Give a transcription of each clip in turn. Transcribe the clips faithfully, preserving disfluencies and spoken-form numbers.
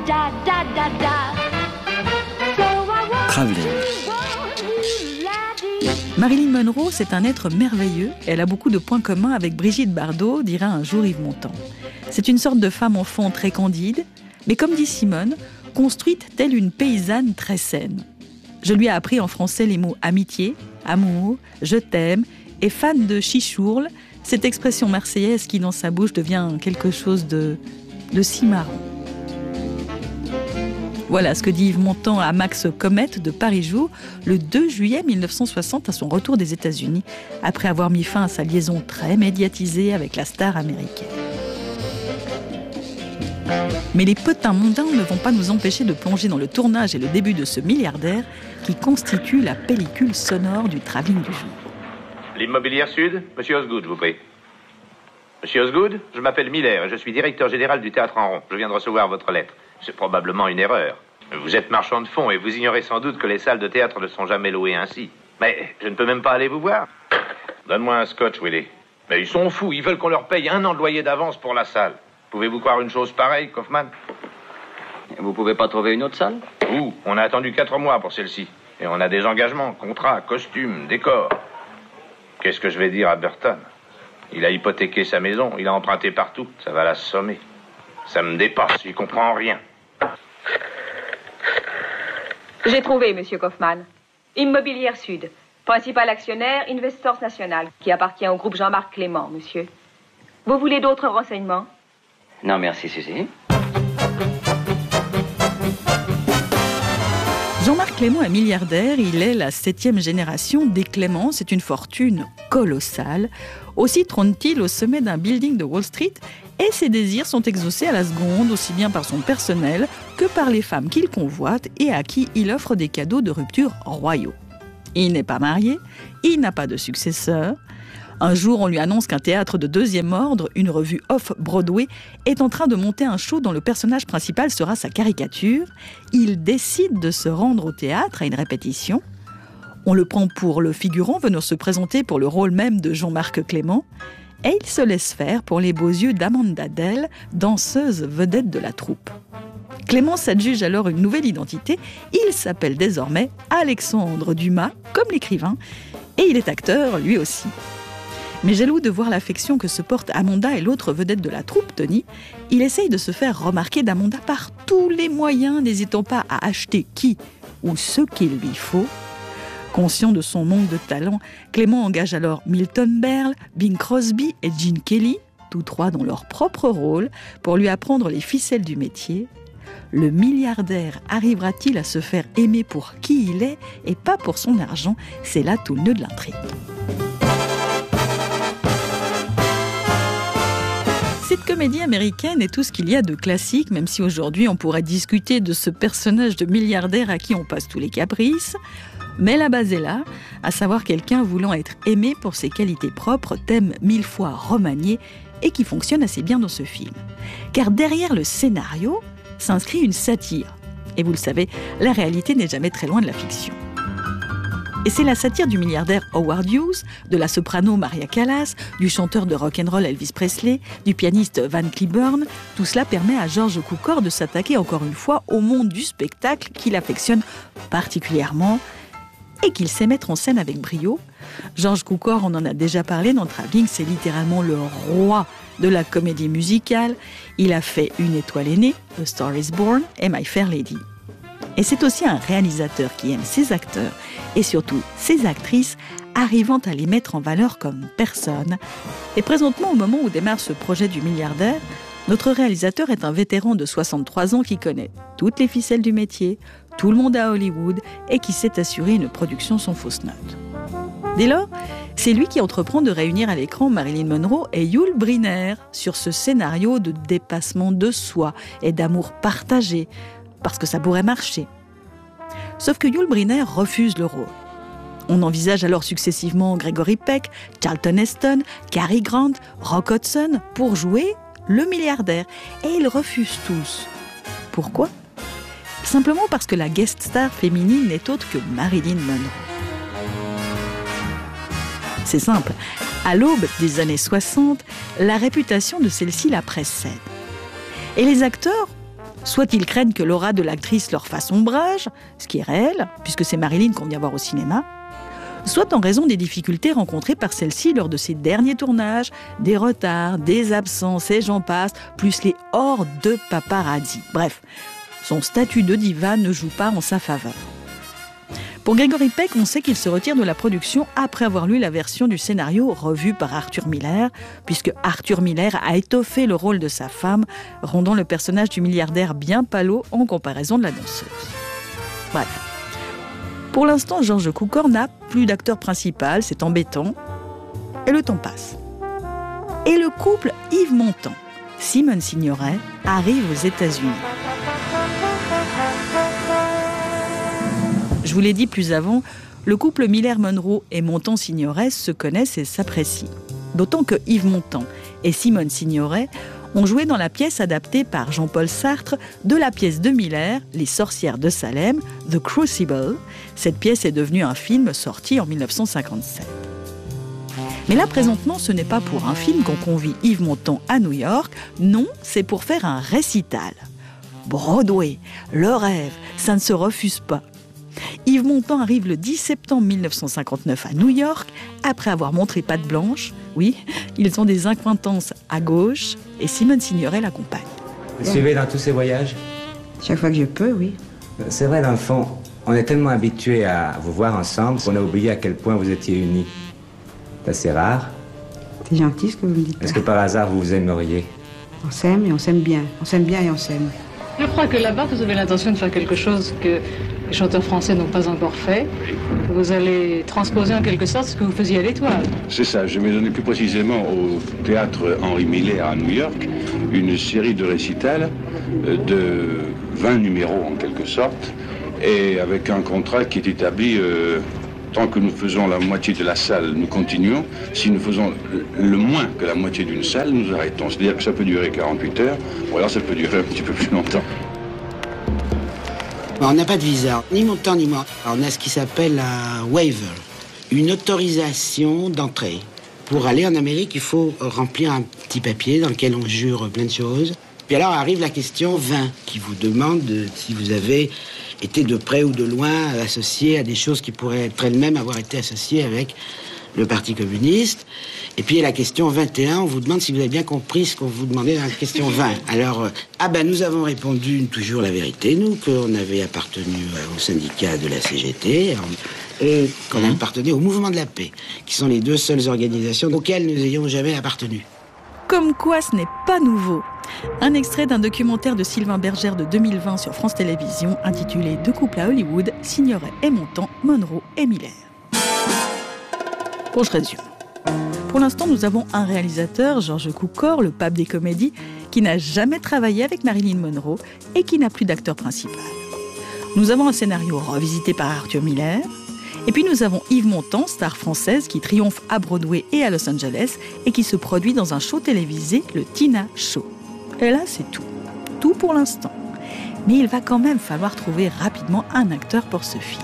Traveling. Marilyn Monroe, c'est un être merveilleux. Elle a beaucoup de points communs avec Brigitte Bardot, dira un jour Yves Montand. C'est une sorte de femme enfant très candide, mais comme dit Simone, construite telle une paysanne très saine. Je lui ai appris en français les mots amitié, amour, je t'aime et fan de chichourle, cette expression marseillaise qui dans sa bouche devient quelque chose de, de si marrant. Voilà ce que dit Yves Montand à Max Comet de Paris Jour le deux juillet mille neuf cent soixante à son retour des États-Unis, après avoir mis fin à sa liaison très médiatisée avec la star américaine. Mais les potins mondains ne vont pas nous empêcher de plonger dans le tournage et le début de ce milliardaire qui constitue la pellicule sonore du travelling du jour. L'immobilière Sud, Monsieur Osgood, je vous prie. Monsieur Osgood, je m'appelle Miller et je suis directeur général du Théâtre en Rond. Je viens de recevoir votre lettre. C'est probablement une erreur. Vous êtes marchand de fonds et vous ignorez sans doute que les salles de théâtre ne sont jamais louées ainsi. Mais je ne peux même pas aller vous voir. Donne-moi un scotch, Willy. Mais ils sont fous, ils veulent qu'on leur paye un an de loyer d'avance pour la salle. Pouvez-vous croire une chose pareille, Kaufman? Vous pouvez pas trouver une autre salle? Ouh, on a attendu quatre mois pour celle-ci. Et on a des engagements, contrats, costumes, décors. Qu'est-ce que je vais dire à Burton? Il a hypothéqué sa maison, il a emprunté partout. Ça va l'assommer. Ça me dépasse, il comprend rien. J'ai trouvé, Monsieur Kaufman. Immobilière Sud. Principal actionnaire, Investors National, qui appartient au groupe Jean-Marc Clément, monsieur. Vous voulez d'autres renseignements? Non, merci, Suzy. Jean-Marc Clément est milliardaire, il est la septième génération des Clément, c'est une fortune colossale. Aussi trône-t-il au sommet d'un building de Wall Street et ses désirs sont exaucés à la seconde, aussi bien par son personnel que par les femmes qu'il convoite et à qui il offre des cadeaux de rupture royaux. Il n'est pas marié, il n'a pas de successeur. Un jour, on lui annonce qu'un théâtre de deuxième ordre, une revue off-Broadway, est en train de monter un show dont le personnage principal sera sa caricature. Il décide de se rendre au théâtre à une répétition. On le prend pour le figurant venant se présenter pour le rôle même de Jean-Marc Clément. Et il se laisse faire pour les beaux yeux d'Amanda Dell, danseuse vedette de la troupe. Clément s'adjuge alors une nouvelle identité. Il s'appelle désormais Alexandre Dumas, comme l'écrivain, et il est acteur lui aussi. Mais jaloux de voir l'affection que se portent Amanda et l'autre vedette de la troupe, Tony, il essaye de se faire remarquer d'Amanda par tous les moyens, n'hésitant pas à acheter qui ou ce qu'il lui faut. Conscient de son manque de talent, Clément engage alors Milton Berle, Bing Crosby et Gene Kelly, tous trois dans leur propre rôle, pour lui apprendre les ficelles du métier. Le milliardaire arrivera-t-il à se faire aimer pour qui il est et pas pour son argent? C'est là tout le nœud de l'intrigue. Cette comédie américaine est tout ce qu'il y a de classique, même si aujourd'hui on pourrait discuter de ce personnage de milliardaire à qui on passe tous les caprices. Mais la base est là, à savoir quelqu'un voulant être aimé pour ses qualités propres, thème mille fois remanié et qui fonctionne assez bien dans ce film. Car derrière le scénario s'inscrit une satire. Et vous le savez, la réalité n'est jamais très loin de la fiction. Et c'est la satire du milliardaire Howard Hughes, de la soprano Maria Callas, du chanteur de rock'n'roll Elvis Presley, du pianiste Van Cliburn. Tout cela permet à George Cukor de s'attaquer encore une fois au monde du spectacle qu'il affectionne particulièrement et qu'il sait mettre en scène avec brio. George Cukor, on en a déjà parlé dans Travelling, c'est littéralement le roi de la comédie musicale. Il a fait Une étoile est née, A Star is Born et My Fair Lady. Et c'est aussi un réalisateur qui aime ses acteurs et surtout ses actrices, arrivant à les mettre en valeur comme personne. Et présentement, au moment où démarre ce projet du milliardaire, notre réalisateur est un vétéran de soixante-trois ans qui connaît toutes les ficelles du métier, tout le monde à Hollywood et qui sait assurer une production sans fausse note. Dès lors, c'est lui qui entreprend de réunir à l'écran Marilyn Monroe et Yul Brynner sur ce scénario de dépassement de soi et d'amour partagé, parce que ça pourrait marcher. Sauf que Yul Brynner refuse le rôle. On envisage alors successivement Gregory Peck, Charlton Heston, Cary Grant, Rock Hudson pour jouer le milliardaire. Et ils refusent tous. Pourquoi ? Simplement parce que la guest star féminine n'est autre que Marilyn Monroe. C'est simple. À l'aube des années soixante, la réputation de celle-ci la précède. Et les acteurs Soit ils craignent que l'aura de l'actrice leur fasse ombrage, ce qui est réel, puisque c'est Marilyn qu'on vient voir au cinéma, soit en raison des difficultés rencontrées par celle-ci lors de ses derniers tournages, des retards, des absences et j'en passe, plus les hordes de paparazzi. Bref, son statut de diva ne joue pas en sa faveur. Pour Gregory Peck, on sait qu'il se retire de la production après avoir lu la version du scénario revue par Arthur Miller, puisque Arthur Miller a étoffé le rôle de sa femme, rendant le personnage du milliardaire bien pâlot en comparaison de la danseuse. Bref. Pour l'instant, George Cukor n'a plus d'acteur principal, c'est embêtant. Et le temps passe. Et le couple Yves Montand, Simone Signoret, arrive aux États-Unis. Je vous l'ai dit plus avant, le couple Miller-Monroe et Montand-Signoret se connaissent et s'apprécient. D'autant que Yves Montand et Simone Signoret ont joué dans la pièce adaptée par Jean-Paul Sartre de la pièce de Miller, Les sorcières de Salem, The Crucible. Cette pièce est devenue un film sorti en mille neuf cent cinquante-sept. Mais là, présentement, ce n'est pas pour un film qu'on convie Yves Montand à New York. Non, c'est pour faire un récital. Broadway, le rêve, ça ne se refuse pas. Yves Montand arrive le dix septembre mille neuf cent cinquante-neuf à New York, après avoir montré patte blanche. Oui, ils ont des accointances à gauche, et Simone Signoret l'accompagne. Vous suivez dans tous ces voyages? Chaque fois que je peux, oui. C'est vrai, dans le fond, on est tellement habitués à vous voir ensemble qu'on a oublié à quel point vous étiez unis. C'est assez rare. C'est gentil ce que vous me dites. Est-ce que par hasard vous vous aimeriez? On s'aime et on s'aime bien. On s'aime bien et on s'aime. Je crois que là-bas, vous avez l'intention de faire quelque chose que les chanteurs français n'ont pas encore fait. Vous allez transposer en quelque sorte ce que vous faisiez à l'Étoile. C'est ça, je m'ai donné plus précisément au théâtre Henri Miller à New York une série de récitals de vingt numéros en quelque sorte, et avec un contrat qui est établi, euh, tant que nous faisons la moitié de la salle, nous continuons. Si nous faisons le moins que la moitié d'une salle, nous arrêtons. C'est-à-dire que ça peut durer quarante-huit heures, ou alors ça peut durer un petit peu plus longtemps. On n'a pas de visa, ni Montand ni moi. On a ce qui s'appelle un waiver, une autorisation d'entrée. Pour aller en Amérique, il faut remplir un petit papier dans lequel on jure plein de choses. Puis alors arrive la question vingt, qui vous demande si vous avez été de près ou de loin associé à des choses qui pourraient être elles-mêmes avoir été associées avec le Parti communiste. Et puis la question vingt et un, on vous demande si vous avez bien compris ce qu'on vous demandait dans la question vingt. Alors, euh, ah ben nous avons répondu toujours la vérité, nous, qu'on avait appartenu euh, au syndicat de la C G T et qu'on mmh. appartenait au Mouvement de la Paix, qui sont les deux seules organisations auxquelles nous ayons jamais appartenu. Comme quoi ce n'est pas nouveau. Un extrait d'un documentaire de Sylvain Bergère de deux mille vingt sur France Télévisions intitulé « Deux couples à Hollywood, Signoret et Montand, Monroe et Miller ». Bon, je résume. Pour l'instant, nous avons un réalisateur, George Cukor, le pape des comédies, qui n'a jamais travaillé avec Marilyn Monroe et qui n'a plus d'acteur principal. Nous avons un scénario revisité par Arthur Miller. Et puis nous avons Yves Montand, star française, qui triomphe à Broadway et à Los Angeles et qui se produit dans un show télévisé, le Tina Show. Et là, c'est tout. Tout pour l'instant. Mais il va quand même falloir trouver rapidement un acteur pour ce film.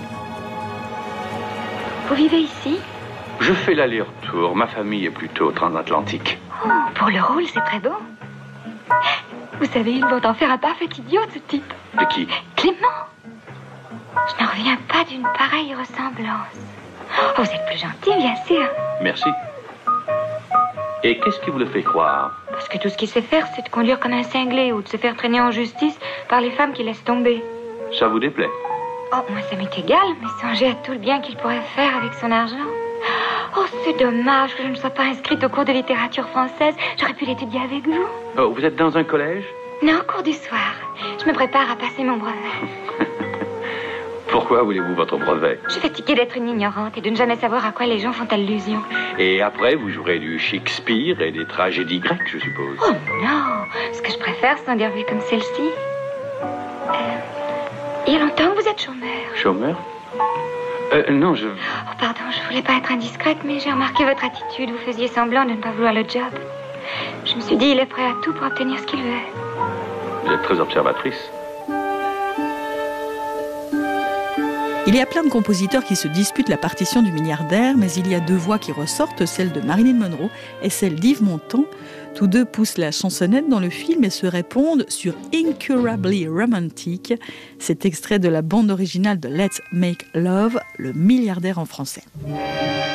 Vous vivez ici ? Je fais l'aller-retour. Ma famille est plutôt transatlantique. Oh, pour le rôle, c'est très beau. Vous savez, ils vont en faire un parfait idiot, ce type. De qui ? Clément. Je n'en reviens pas d'une pareille ressemblance. Oh, vous êtes plus gentil, bien sûr. Merci. Et qu'est-ce qui vous le fait croire ? Parce que tout ce qu'il sait faire, c'est de conduire comme un cinglé ou de se faire traîner en justice par les femmes qui laissent tomber. Ça vous déplaît ? Oh, moi, ça m'est égal, mais songez à tout le bien qu'il pourrait faire avec son argent. Oh, c'est dommage que je ne sois pas inscrite au cours de littérature française. J'aurais pu l'étudier avec vous. Oh, vous êtes dans un collège ? Non, cours du soir. Je me prépare à passer mon brevet. Pourquoi voulez-vous votre brevet ? Je suis fatiguée d'être une ignorante et de ne jamais savoir à quoi les gens font allusion. Et après, vous jouerez du Shakespeare et des tragédies grecques, je suppose. Oh non, ce que je préfère, c'est des revues comme celle-ci. Euh, il y a longtemps que vous êtes chômeur. Chômeur ? Euh, non, je... Oh, pardon, je voulais pas être indiscrète, mais j'ai remarqué votre attitude. Vous faisiez semblant de ne pas vouloir le job. Je me suis dit, il est prêt à tout pour obtenir ce qu'il veut. Vous êtes très observatrice. Il y a plein de compositeurs qui se disputent la partition du milliardaire, mais il y a deux voix qui ressortent, celle de Marilyn Monroe et celle d'Yves Montand. Tous deux poussent la chansonnette dans le film et se répondent sur Incurably Romantic, cet extrait de la bande originale de Let's Make Love, le milliardaire en français.